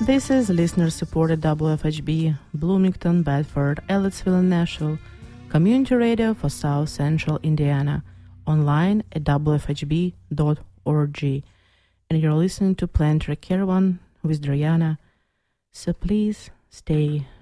This is listener-supported WFHB, Bloomington, Bedford, Ellettsville, and Nashville, community radio for South Central Indiana, online at wfhb.org. And you're listening to Planetary Caravan with Driana, so please stay